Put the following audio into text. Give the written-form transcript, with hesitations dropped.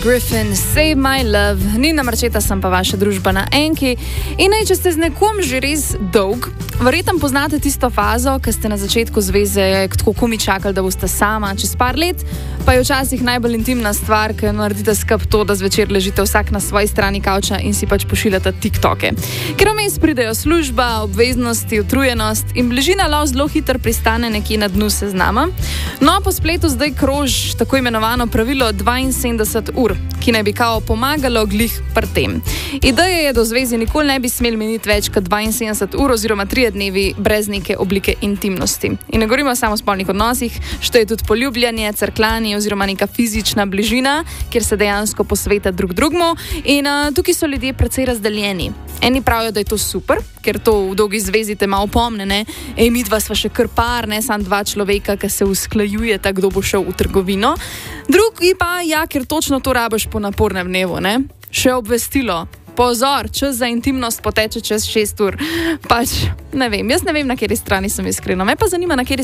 Griffin, Save My Love, Nina Marčeta sem pa vaša družba na Enki. In če ste z nekom že res dolg, verjetno poznate tisto fazo, ko ste na začetku zveze tako komi čakali, da boste sama čez par let, pa je včasih najbolj intimna stvar, ker naredite skup to, da zvečer ležite vsak na svoji strani kavča in si pač pošiljate TikToke. Ker vmes pridejo služba, obveznosti, utrujenost in bližina lov zelo hitro pristane nekje na dnu seznama. No, po spletu zdaj kroži tako imenovano pravilo 72 ur, ki naj bi kao pomagalo glih pri tem. Ideja je, da v zvezi nikoli ne bi smeli meniti več kot 72 ur oziroma 3 dnevi brez neke oblike intimnosti. In ne govorimo samo o spolnih odnosih, što je tudi poljubljanje, crkljanje oziroma neka fizična bližina, kjer se dejansko posveta drug drugmu. In tukaj so ljudje precej razdeljeni. Eni pravijo, da je to super, ker to v dolgi zvezi te malo pomne, ne? Midva sva še kar par, ne samo dva človeka, ki se usklajujeta, kdo bo šel v trgovino. Drugi pa, ja, ker točno to rabiš po napornem dnevu, ne? Še obvestilo. Pozor, čas za intimnost poteče čez 6 ur. Pač, ne vem, jaz ne vem, na kateri strani sem iskreno. Me pa zanima, na kateri